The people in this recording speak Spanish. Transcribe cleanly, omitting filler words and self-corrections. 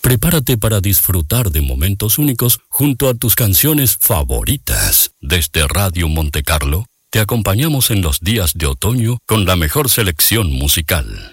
Prepárate para disfrutar de momentos únicos junto a tus canciones favoritas. Desde Radio Monte Carlo, te acompañamos en los días de otoño con la mejor selección musical.